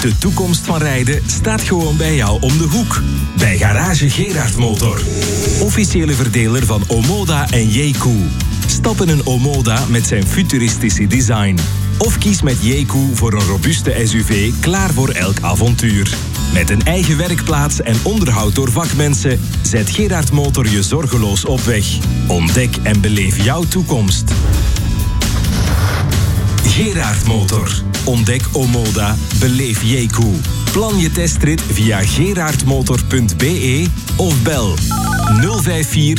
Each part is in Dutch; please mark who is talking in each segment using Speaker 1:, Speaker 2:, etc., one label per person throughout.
Speaker 1: De toekomst van rijden staat gewoon bij jou om de hoek. Bij Garage Gerard Motor. Officiële verdeler van Omoda en Jeku. Stap in een Omoda met zijn futuristische design. Of kies met Jeku voor een robuuste SUV klaar voor elk avontuur. Met een eigen werkplaats en onderhoud door vakmensen zet Gerard Motor je zorgeloos op weg. Ontdek en beleef jouw toekomst. Gerard Motor. Ontdek Omoda. Beleef Jeku. Plan je testrit via gerardmotor.be of bel 054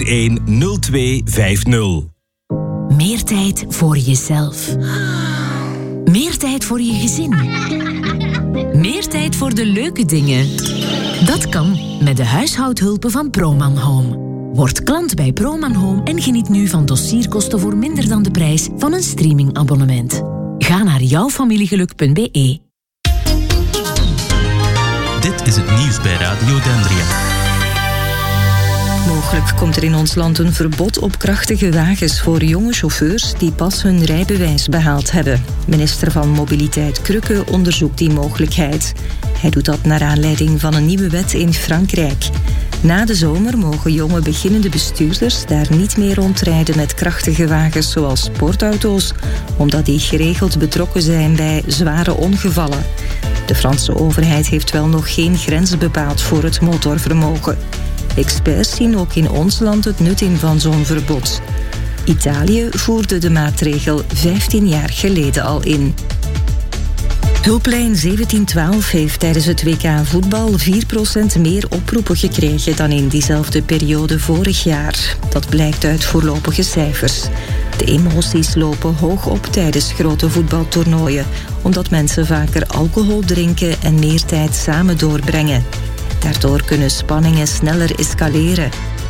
Speaker 1: 410250.
Speaker 2: Meer tijd voor jezelf. Meer tijd voor je gezin. Meer tijd voor de leuke dingen. Dat kan met de huishoudhulpen van Proman Home. Word klant bij Proman Home en geniet nu van dossierkosten voor minder dan de prijs van een streamingabonnement. Ga naar jouwfamiliegeluk.be.
Speaker 3: Dit is het nieuws bij Radio Dendria.
Speaker 4: Mogelijk komt er in ons land een verbod op krachtige wagens voor jonge chauffeurs die pas hun rijbewijs behaald hebben. Minister van Mobiliteit Krücke onderzoekt die mogelijkheid. Hij doet dat naar aanleiding van een nieuwe wet in Frankrijk. Na de zomer mogen jonge beginnende bestuurders daar niet meer rondrijden met krachtige wagens zoals sportauto's, omdat die geregeld betrokken zijn bij zware ongevallen. De Franse overheid heeft wel nog geen grens bepaald voor het motorvermogen. Experts zien ook in ons land het nut in van zo'n verbod. Italië voerde de maatregel 15 jaar geleden al in. Hulplijn 1712 heeft tijdens het WK voetbal 4% meer oproepen gekregen dan in diezelfde periode vorig jaar. Dat blijkt uit voorlopige cijfers. De emoties lopen hoog op tijdens grote voetbaltoernooien, omdat mensen vaker alcohol drinken en meer tijd samen doorbrengen. Daardoor kunnen spanningen sneller escaleren.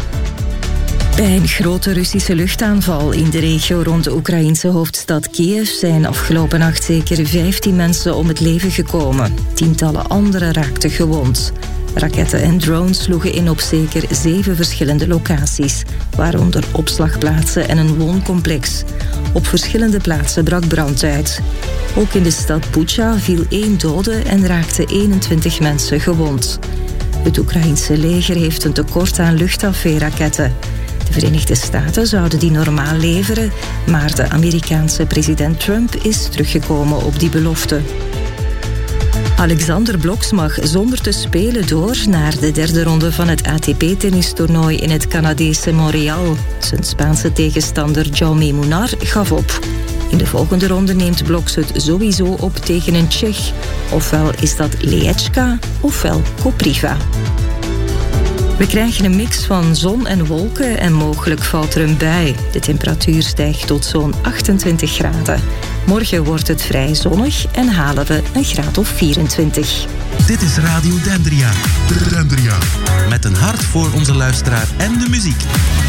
Speaker 4: Bij een grote Russische luchtaanval in de regio rond de Oekraïense hoofdstad Kiev zijn afgelopen nacht zeker 15 mensen om het leven gekomen. Tientallen anderen raakten gewond. Raketten en drones sloegen in op zeker 7 verschillende locaties, waaronder opslagplaatsen en een wooncomplex. Op verschillende plaatsen brak brand uit. Ook in de stad Bucha viel 1 dode en raakten 21 mensen gewond. Het Oekraïense leger heeft een tekort aan luchtafweerraketten. De Verenigde Staten zouden die normaal leveren, maar de Amerikaanse president Trump is teruggekomen op die belofte. Alexander Blok mag zonder te spelen door naar de derde ronde van het ATP-tennistoernooi in het Canadese Montreal. Zijn Spaanse tegenstander Jaume Munar gaf op. In de volgende ronde neemt Bloks het sowieso op tegen een Tsjech. Ofwel is dat Leječka, ofwel Kopriva. We krijgen een mix van zon en wolken en mogelijk valt er een bui. De temperatuur stijgt tot zo'n 28 graden. Morgen wordt het vrij zonnig en halen we een graad of 24.
Speaker 3: Dit is Radio Dendria.
Speaker 5: Dendria.
Speaker 3: Met een hart voor onze luisteraar en de muziek.